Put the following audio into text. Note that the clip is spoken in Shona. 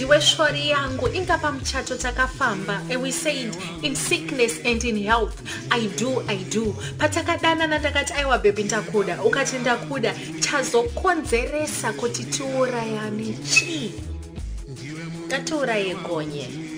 ndiwe shori yangu inga pamuchato takafamba, and we said in sickness and in health I do. Patakadana ndakati aiwa baby ndakuda, ukati ndakuda, chazokonzeresa kuti tiurayane chi? Ngatiuraye gonye.